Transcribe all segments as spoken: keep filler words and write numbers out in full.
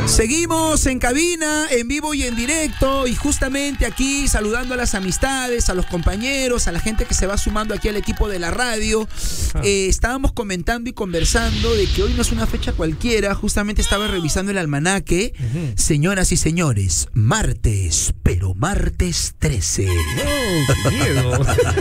Seguimos en cabina, en vivo y en directo, y justamente aquí saludando a las amistades, a los compañeros, a la gente que se va sumando aquí al equipo de la radio. Ah. Eh, estábamos comentando y conversando de que hoy no es una fecha cualquiera. Justamente estaba revisando el almanaque. Uh-huh. Señoras y señores, martes, pero martes trece. Oh, qué miedo.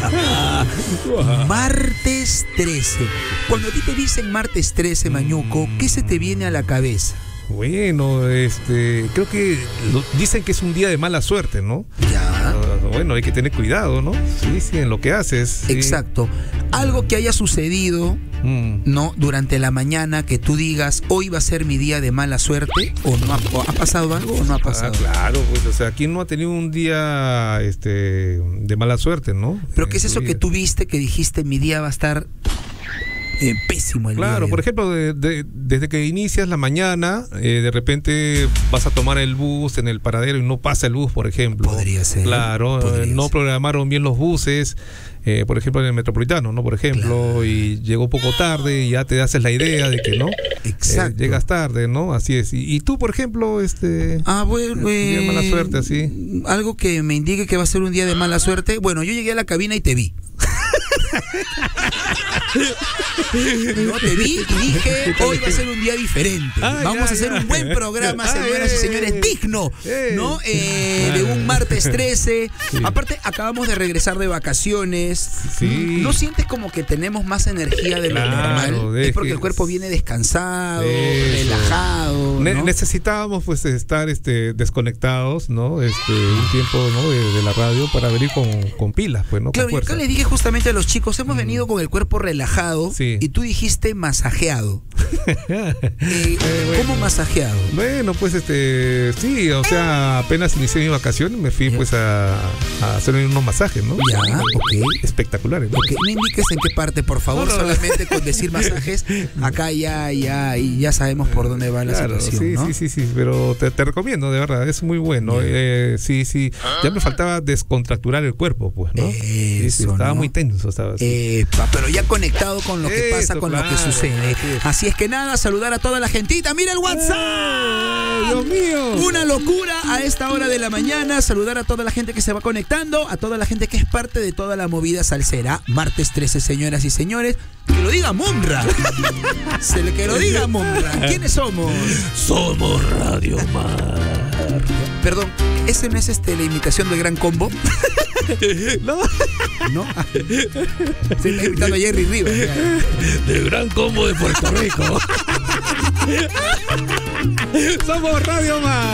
Martes trece. Cuando a ti te dicen martes trece, Mañuco, ¿qué se te viene a la cabeza? Bueno, este, creo que lo, dicen que es un día de mala suerte, ¿no? Ya. Uh, bueno, hay que tener cuidado, ¿no? Sí, sí, en lo que haces. Sí. Exacto. Algo que haya sucedido, mm. ¿no? Durante la mañana, que tú digas, hoy va a ser mi día de mala suerte, o no ha, o ha pasado algo o no ha pasado. Ah, claro, pues, o sea, ¿quién no ha tenido un día, este, de mala suerte, no? Pero ¿qué es eso que tú viste que dijiste, mi día va a estar Eh, pésimo el Claro, día por ejemplo, de, de, desde que inicias la mañana, eh, de repente vas a tomar el bus en el paradero y no pasa el bus, por ejemplo. Podría ser. Claro, podría eh, no ser. programaron bien los buses, eh, por ejemplo, en el Metropolitano, ¿no? Por ejemplo, claro. Y llegó poco tarde y ya te haces la idea de que no. Exacto. Eh, llegas tarde, ¿no? Así es. Y, y tú, por ejemplo, este. Ah, bueno. Eh, de mala suerte, así. Algo que me indique que va a ser un día de mala suerte. Bueno, yo llegué a la cabina y te vi. No, te vi y dije, hoy va a ser un día diferente. Ah, Vamos ya, a hacer ya. un buen programa, Ah, señoras eh, y señores, digno, eh. ¿no? Eh, de un martes trece. Sí. Aparte, acabamos de regresar de vacaciones. Sí. ¿No sientes como que tenemos más energía de lo claro, normal? Es porque el cuerpo viene descansado, eso. relajado, Ne ¿no? Necesitábamos pues estar este desconectados, ¿no? Este un tiempo, ¿no? de, de la radio para venir con, con pilas, pues, ¿no? Claro, yo acá les dije justamente a los chicos, hemos mm. venido con el cuerpo relajado, sí. Y tú dijiste masajeado. eh, eh, bueno. ¿Cómo masajeado? Bueno, pues este, sí, o sea, apenas inicié mi vacación, me fui pues a, a hacer unos masajes, ¿no? Ya, ok. Espectaculares, ¿no? Okay. Me indiques en qué parte, por favor, no, no. Solamente con decir masajes, acá ya, ya, y ya sabemos por dónde va la claro, situación, sí, ¿no? sí, sí, sí, pero te, te recomiendo, de verdad, es muy bueno. Eh, sí, sí, ya me faltaba descontracturar el cuerpo, pues, ¿no? Eso, sí, sí, estaba ¿no? muy tenso, estaba así. Eh, pero ya conectado con lo que Eso, pasa, con claro, lo que sucede. así es. Así es que nada, saludar a toda la gentita. ¡Mira el WhatsApp! ¡Eh, Dios mío! Una locura a esta hora de la mañana. Saludar a toda la gente que se va conectando, a toda la gente que es parte de toda la movida salsera. Martes trece, señoras y señores. Que lo diga Monra. Se le que lo diga Monra. ¿Quiénes somos? Somos Radio Mar. Perdón, ¿ese no es este la imitación del Gran Combo? No. ¿No? Se está imitando a Jerry Rivas. Del Gran Combo de Puerto Rico. Somos Radio Mar.